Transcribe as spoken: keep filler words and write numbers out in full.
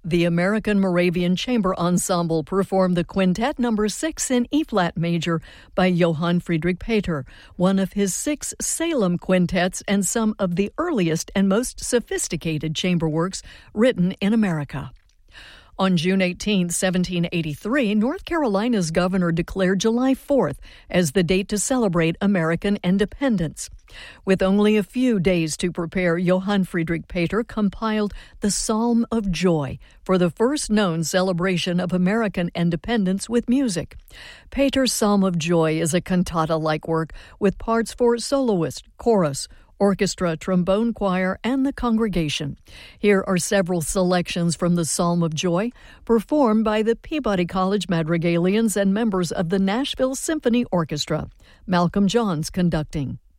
The American Moravian Chamber Ensemble performed the Quintet Number Six in E-flat major by Johann Friedrich Peter, one of his six Salem quintets and some of the earliest and most sophisticated chamber works written in America. On June eighteenth, seventeen eighty-three, North Carolina's governor declared July fourth as the date to celebrate American independence. With only a few days to prepare, Johann Friedrich Peter compiled the Psalm of Joy for the first known celebration of American independence with music. Peter's Psalm of Joy is a cantata-like work with parts for soloist, chorus, orchestra, trombone choir, and the congregation. Here are several selections from the Psalm of Joy, performed by the Peabody College Madrigalians and members of the Nashville Symphony Orchestra. Malcolm Johns conducting.